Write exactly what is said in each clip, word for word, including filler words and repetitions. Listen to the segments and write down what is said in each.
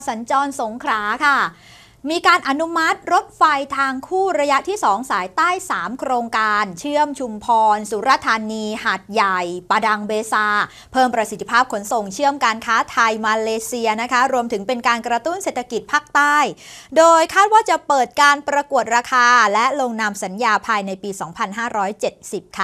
สัญจรสงขลาค่ะมีการอนุมัติรถไฟทางคู่ระยะที่สองสายใต้สามโครงการเชื่อมชุมพรสุราษฎร์ธานีหาดใหญ่ปะดังเบซาเพิ่มประสิทธิภาพขนส่งเชื่อมการค้าไทยมาเลเซียนะคะรวมถึงเป็นการกระตุ้นเศรษฐกิจภาคใต้โดยคาดว่าจะเปิดการประกวดราคาและลงนามสัญญาภายในปี สองพันห้าร้อยเจ็ดสิบ ค่ะ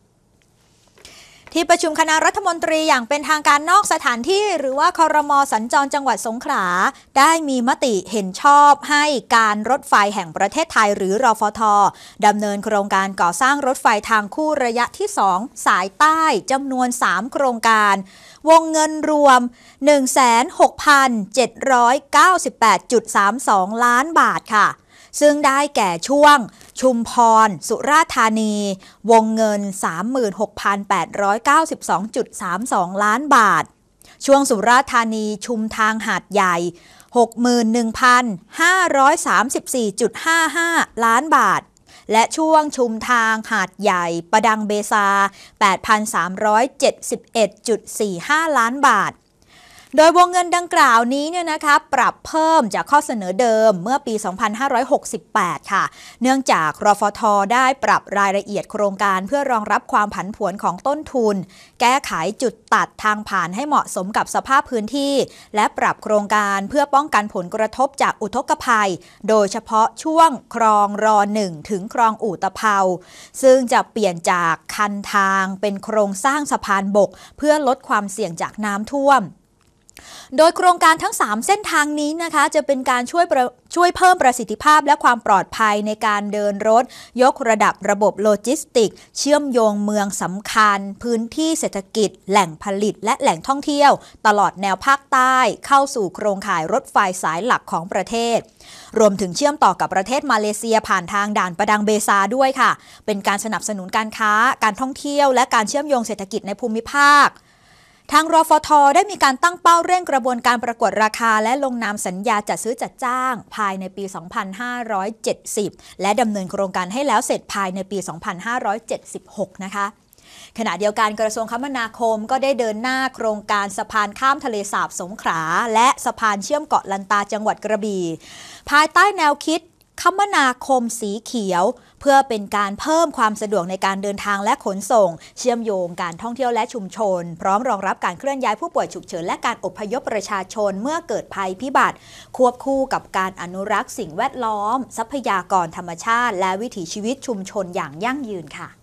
ที่ประชุมคณะรัฐมนตรีอย่างเป็นทางการนอกสถานที่หรือว่าครม.สัญจรจังหวัดสงขลาได้มีมติเห็นชอบให้การรถไฟแห่งประเทศไทยหรือรฟท.ดำเนินโครงการก่อสร้างรถไฟทางคู่ระยะที่สองสายใต้จำนวนสามโครงการวงเงินรวม หนึ่งแสนหกพันเจ็ดร้อยเก้าสิบแปดจุดสามสอง ล้านบาทค่ะซึ่งได้แก่ช่วงชุมพรสุราษฎร์ธานีวงเงิน สามหมื่นหกพันแปดร้อยเก้าสิบสองจุดสามสอง ล้านบาทช่วงสุราษฎร์ธานีชุมทางหาดใหญ่ หกหมื่นหนึ่งพันห้าร้อยสามสิบสี่จุดห้าห้า ล้านบาทและช่วงชุมทางหาดใหญ่ปะดังเบซา แปดพันสามร้อยเจ็ดสิบเอ็ดจุดสี่ห้า ล้านบาทโดยวงเงินดังกล่าวนี้เนี่ยนะคะปรับเพิ่มจากข้อเสนอเดิมเมื่อปี สองพันห้าร้อยหกสิบแปด ค่ะเนื่องจากรฟท.ได้ปรับรายละเอียดโครงการเพื่อรองรับความผันผวนของต้นทุนแก้ไขจุดตัดทางผ่านให้เหมาะสมกับสภาพพื้นที่และปรับโครงการเพื่อป้องกันผลกระทบจากอุทกภัยโดยเฉพาะช่วงคลองรอหนึ่งถึงคลองอู่ตะเภาซึ่งจะเปลี่ยนจากคันทางเป็นโครงสร้างสะพานบกเพื่อลดความเสี่ยงจากน้ำท่วมโดยโครงการทั้งสามเส้นทางนี้นะคะจะเป็นการช่วยช่วยเพิ่มประสิทธิภาพและความปลอดภัยในการเดินรถยกระดับระบบโลจิสติกเชื่อมโยงเมืองสำคัญพื้นที่เศรษฐกิจแหล่งผลิตและแหล่งท่องเที่ยวตลอดแนวภาคใต้เข้าสู่โครงข่ายรถไฟสายหลักของประเทศรวมถึงเชื่อมต่อกับประเทศมาเลเซียผ่านทางด่านปะดังเบซาด้วยค่ะเป็นการสนับสนุนการค้าการท่องเที่ยวและการเชื่อมโยงเศรษฐกิจในภูมิภาคทางรฟท.ได้มีการตั้งเป้าเร่งกระบวนการประกวดราคาและลงนามสัญญาจัดซื้อจัดจ้างภายในปี สองพันห้าร้อยเจ็ดสิบ และดำเนินโครงการให้แล้วเสร็จภายในปี สองพันห้าร้อยเจ็ดสิบหก นะคะขณะเดียวกันกระทรวงคมนาคมก็ได้เดินหน้าโครงการสะพานข้ามทะเลสาบสงขลาและสะพานเชื่อมเกาะลันตาจังหวัดกระบี่ภายใต้แนวคิดคมนาคมสีเขียวเพื่อเป็นการเพิ่มความสะดวกในการเดินทางและขนส่งเชื่อมโยงการท่องเที่ยวและชุมชนพร้อมรองรับการเคลื่อนย้ายผู้ป่วยฉุกเฉินและการอพยพประชาชนเมื่อเกิดภัยพิบัติควบคู่กับการอนุรักษ์สิ่งแวดล้อมทรัพยากรธรรมชาติและวิถีชีวิตชุมชนอย่างยั่งยืนค่ะ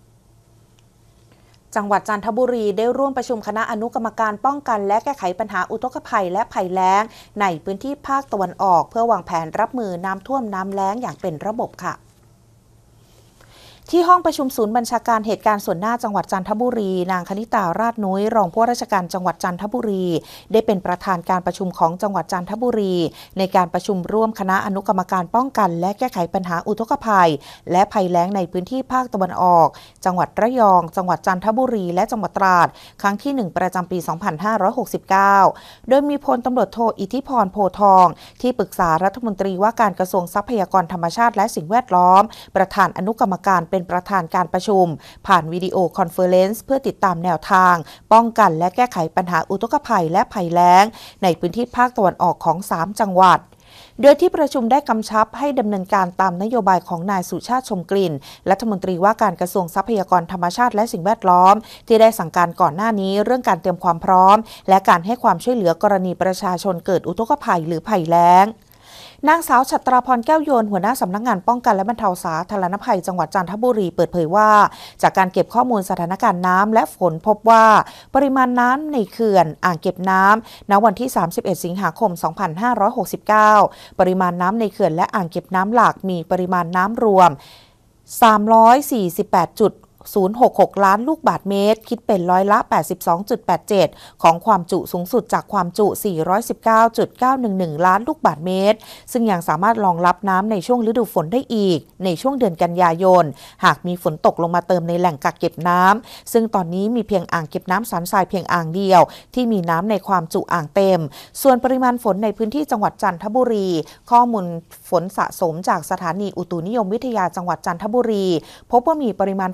จังหวัดจันทบุรีได้ร่วมประชุมคณะอนุกรรมการป้องกันและแก้ไขปัญหาอุทกภัยและภัยแล้งในพื้นที่ภาคตะวันออกเพื่อวางแผนรับมือน้ำท่วมน้ำแล้งอย่างเป็นระบบค่ะที่ห้องประชุมศูนย์บัญชาการเหตุการณ์ส่วนหน้าจังหวัดจันทบุรีนางคณิตาราชนุ้ยรองผู้ว่าราชการจังหวัดจันทบุรีได้เป็นประธานการประชุมของจังหวัดจันทบุรีในการประชุมร่วมคณะอนุกรรมการป้องกันและแก้ไขปัญหาอุทกภัยและภัยแล้งในพื้นที่ภาคตะวันออกจังหวัดระยองจังหวัดจันทบุรีและจังหวัดตราดครั้งที่หนึ่งประจำปีสองพันห้าร้อยหกสิบเก้าโดยมีพลตำรวจโทอิทธิพรโพทองที่ปรึกษารัฐมนตรีว่าการกระทรวงทรัพยากรธรรมชาติและสิ่งแวดล้อมประธานอนุกรรมการเป็นประธานการประชุมผ่านวิดีโอคอนเฟอเรนซ์เพื่อติดตามแนวทางป้องกันและแก้ไขปัญหาอุทกภัยและภัยแล้งในพื้นที่ภาคตะวันออกของสามจังหวัดโดยที่ประชุมได้กำชับให้ดำเนินการตามนโยบายของนายสุชาติชมกลิ่นรัฐมนตรีว่าการกระทรวงทรัพยากรธรรมชาติและสิ่งแวดล้อมที่ได้สั่งการก่อนหน้านี้เรื่องการเตรียมความพร้อมและการให้ความช่วยเหลือกรณีประชาชนเกิดอุทกภัยหรือภัยแล้งนางสาวฉัตราพรแก้วโยนหัวหน้าสำนักงานป้องกันและบรรเทาสาธารณภัยจังหวัดจันทบุรีเปิดเผยว่าจากการเก็บข้อมูลสถานการณ์น้ำและฝนพบว่าปริมาณน้ำในเขื่อนอ่างเก็บน้ำณวันที่สามสิบเอ็ดสิงหาคมสองพันห้าร้อยหกสิบเก้าปริมาณน้ำในเขื่อนและอ่างเก็บน้ำหลักมีปริมาณน้ำรวมสามร้อยสี่สิบแปดจุดศูนย์หกหก ล้านลูกบาศก์เมตรคิดเป็นร้อยละ แปดสิบสองจุดแปดเจ็ด ของความจุสูงสุดจากความจุ สี่ร้อยสิบเก้าจุดเก้าหนึ่งหนึ่ง ล้านลูกบาศก์เมตรซึ่งยังสามารถรองรับน้ำในช่วงฤดูฝนได้อีกในช่วงเดือนกันยายนหากมีฝนตกลงมาเติมในแหล่งกักเก็บน้ำซึ่งตอนนี้มีเพียงอ่างเก็บน้ำสันทรายเพียงอ่างเดียวที่มีน้ำในความจุอ่างเต็มส่วนปริมาณฝนในพื้นที่จังหวัดจันทบุรีข้อมูลฝนสะสมจากสถานีอุตุนิยมวิทยาจังหวัดจันทบุรีพบว่ามีปริมาณฝนสะ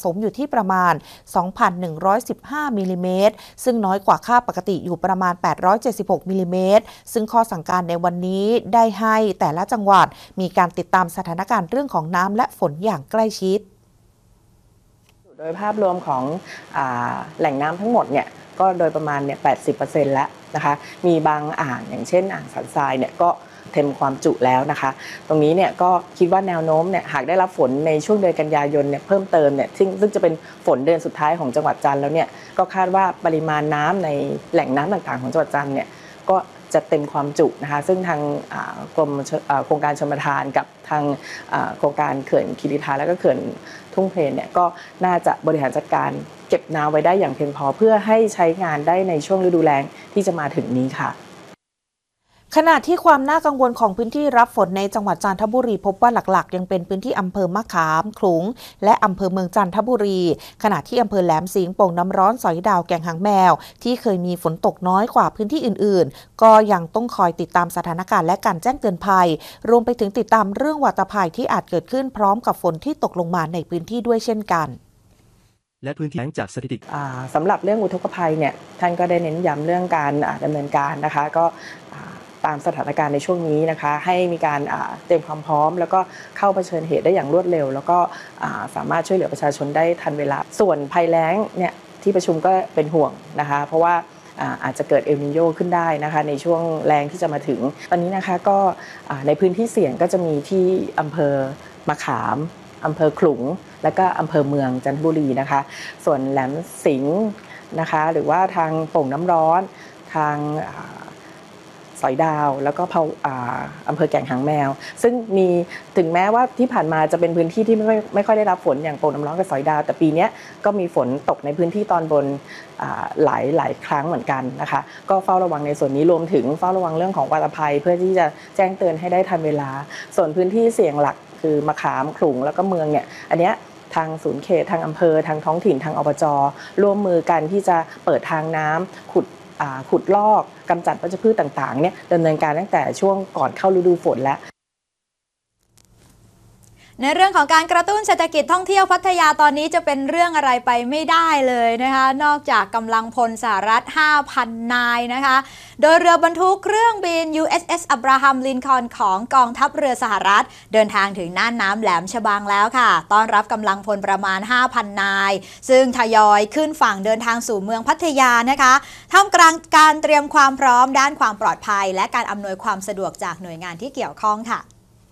สมอยู่ที่ประมาณ สองพันหนึ่งร้อยสิบห้า มิลลิเมตรซึ่งน้อยกว่าค่าปกติอยู่ประมาณ แปดร้อยเจ็ดสิบหก มิลลิเมตรซึ่งข้อสั่งการในวันนี้ได้ให้แต่ละจังหวัดมีการติดตามสถานการณ์เรื่องของน้ำและฝนอย่างใกล้ชิดโดยภาพรวมของอ่าแหล่งน้ำทั้งหมดเนี่ยก็โดยประมาณเนี่ย แปดสิบเปอร์เซ็นต์ แล้วนะคะมีบางอ่างอย่างเช่นอ่างสันทรายเนี่ยก็เต็มความจุแล้วนะคะตรงนี้เนี่ยก็คิดว่าแนวโน้มเนี่ยหากได้รับฝนในช่วงเดือนกันยายนเนี่ยเพิ่มเติมเนี่ยซึ่งซึ่งจะเป็นฝนเดือนสุดท้ายของจังหวัดจันทร์แล้วเนี่ยก็คาดว่าปริมาณน้ำในแหล่งน้ำต่างๆของจังหวัดจันทร์เนี่ยก็จะเต็มความจุนะคะซึ่งทางกรมโครงการชลประทานกับทางโครงการเขื่อนคีรีธาและก็เขื่อนทุ่งเพลนเนี่ยก็น่าจะบริหารจัดการเก็บน้ำไว้ได้อย่างเพียงพอเพื่อให้ใช้งานได้ในช่วงฤดูแล้งที่จะมาถึงนี้ค่ะขณะที่ความน่ากังวลของพื้นที่รับฝนในจังหวัดจันทบุรีพบว่าหลักๆยังเป็นพื้นที่อำเภอมะขามขลุงและอำเภอเมืองจันทบุรีขณะที่อำเภอแหลมสิงห์โป่งน้ำร้อนสอยดาวแก่งหางแมวที่เคยมีฝนตกน้อยกว่าพื้นที่อื่นๆก็ยังต้องคอยติดตามสถานการณ์และการแจ้งเตือนภัยรวมไปถึงติดตามเรื่องวัตภัยที่อาจเกิดขึ้นพร้อมกับฝนที่ตกลงมาในพื้นที่ด้วยเช่นกันและพื้นที่แล้งจากสถิติสำหรับเรื่องอุทกภัยเนี่ยท่านก็ได้เน้นย้ำเรื่องการดำเนินการนะคะก็ตามสถานการณ์ในช่วงนี้นะคะให้มีการเตรียมความพร้อมแล้วก็เข้าเผชิญเหตุได้อย่างรวดเร็วแล้วก็สามารถช่วยเหลือประชาชนได้ทันเวลาส่วนภัยแล้งเนี่ยที่ประชุมก็เป็นห่วงนะคะเพราะว่าอาจจะเกิดเอลนิโญขึ้นได้นะคะในช่วงแรงที่จะมาถึงตอนนี้นะคะก็ในพื้นที่เสี่ยงก็จะมีที่อำเภอมะขามอำเภอขลุงและก็อำเภอเมืองจันทบุรีนะคะส่วนแหลมสิงห์นะคะหรือว่าทางโป่งน้ำร้อนทางสอยดาวแล้วก็อำเภอแก่งหางแมวซึ่งมีถึงแม้ว่าที่ผ่านมาจะเป็นพื้นที่ที่ไม่ไม่ค่อยได้รับฝนอย่างโป่งน้ำร้อนกับสอยดาวแต่ปีนี้ก็มีฝนตกในพื้นที่ตอนบนหลายหลายครั้งเหมือนกันนะคะก็เฝ้าระวังในส่วนนี้รวมถึงเฝ้าระวังเรื่องของวัตภัยเพื่อที่จะแจ้งเตือนให้ได้ทันเวลาส่วนพื้นที่เสี่ยงหลักคือมะขามขลุงแล้วก็เมืองเนี่ยอันเนี้ยทางศูนย์เขตทางอำเภอทางท้องถิ่นทางอบจ.ร่วมมือกันที่จะเปิดทางน้ำขุดขุดลอกกำจัดวัชพืชต่างๆเนี่ยดำเนินการตั้งแต่ช่วงก่อนเข้าฤดูฝนแล้วในเรื่องของการกระตุ้นเศรษฐกิจท่องเที่ยวพัทยาตอนนี้จะเป็นเรื่องอะไรไปไม่ได้เลยนะคะนอกจากกำลังพลสหรัฐ ห้าพัน นายนะคะโดยเรือบรรทุกเครื่องบิน ยู เอส เอส Abraham Lincoln ของกองทัพเรือสหรัฐเดินทางถึงน่านน้ำแหลมฉบังแล้วค่ะต้อนรับกำลังพลประมาณ ห้าพัน นายซึ่งทยอยขึ้นฝั่งเดินทางสู่เมืองพัทยานะคะท่ามกลางการเตรียมความพร้อมด้านความปลอดภัยและการอำนวยความสะดวกจากหน่วยงานที่เกี่ยวข้องค่ะ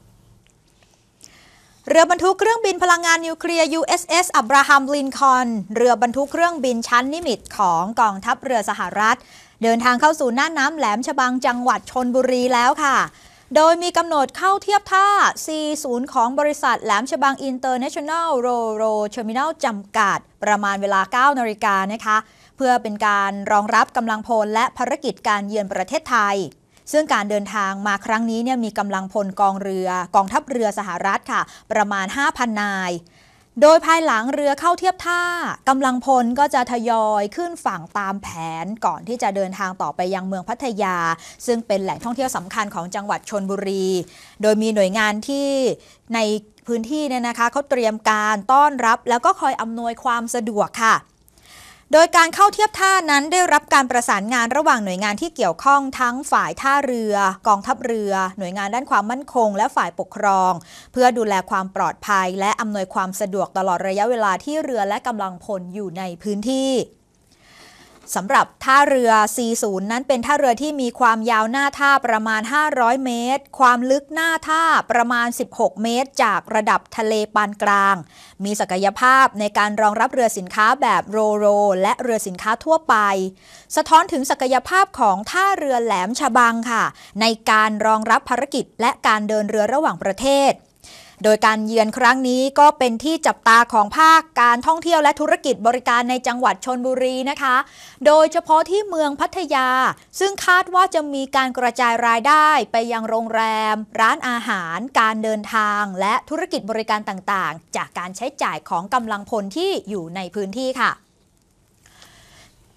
เรือบรรทุกเครื่องบินพลังงานนิวเคลียร์ ยู เอส เอส Abraham Lincoln เรือบรรทุกเครื่องบินชั้นนิมิตของกองทัพเรือสหรัฐเดินทางเข้าสู่น่านน้ำแหลมฉบังจังหวัดชลบุรีแล้วค่ะโดยมีกำหนดเข้าเทียบท่า ซี ศูนย์ ของบริษัทแหลมฉบัง International Ro-Ro Terminal จำกัดประมาณเวลา เก้านาฬิกานะคะเพื่อเป็นการรองรับกำลังพลและภารกิจการเยือนประเทศไทยซึ่งการเดินทางมาครั้งนี้เนี่ยมีกำลังพลกองเรือกองทัพเรือสหรัฐค่ะประมาณ ห้าพัน นายโดยภายหลังเรือเข้าเทียบท่ากำลังพลก็จะทยอยขึ้นฝั่งตามแผนก่อนที่จะเดินทางต่อไปยังเมืองพัทยาซึ่งเป็นแหล่งท่องเที่ยวสำคัญของจังหวัดชลบุรีโดยมีหน่วยงานที่ในพื้นที่เนี่ยนะคะเขาเตรียมการต้อนรับแล้วก็คอยอำนวยความสะดวกค่ะโดยการเข้าเทียบท่านั้นได้รับการประสานงานระหว่างหน่วยงานที่เกี่ยวข้องทั้งฝ่ายท่าเรือกองทัพเรือหน่วยงานด้านความมั่นคงและฝ่ายปกครองเพื่อดูแลความปลอดภัยและอำนวยความสะดวกตลอดระยะเวลาที่เรือและกำลังพลอยู่ในพื้นที่สำหรับท่าเรือ ซี ศูนย์ นั้นเป็นท่าเรือที่มีความยาวหน้าท่าประมาณห้าร้อยเมตรความลึกหน้าท่าประมาณสิบหกเมตรจากระดับทะเลปานกลางมีศักยภาพในการรองรับเรือสินค้าแบบโรโรและเรือสินค้าทั่วไปสะท้อนถึงศักยภาพของท่าเรือแหลมฉบังค่ะในการรองรับภารกิจและการเดินเรือระหว่างประเทศโดยการเยือนครั้งนี้ก็เป็นที่จับตาของภาคการท่องเที่ยวและธุรกิจบริการในจังหวัดชลบุรีนะคะโดยเฉพาะที่เมืองพัทยาซึ่งคาดว่าจะมีการกระจายรายได้ไปยังโรงแรมร้านอาหารการเดินทางและธุรกิจบริการต่างๆจากการใช้จ่ายของกำลังพลที่อยู่ในพื้นที่ค่ะ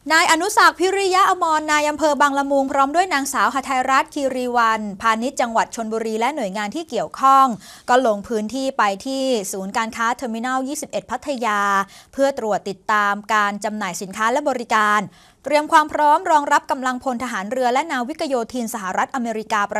นายอนุศักดิ์พิริยะอมรนายอำเภอบางละมุงพร้อมด้วยนางสาวหทัยรัตน์คีรีวันพาณิชย์จังหวัดชลบุรีและหน่วยงานที่เกี่ยวข้องก็ลงพื้นที่ไปที่ศูนย์การค้าเทอร์มินอล ยี่สิบเอ็ด พัทยาเพื่อตรวจติดตามการจำหน่ายสินค้าและบริการเตรียมความพร้อมรองรับกำลังพลทหารเรือและนาวิกโยธินสหรัฐอเมริกา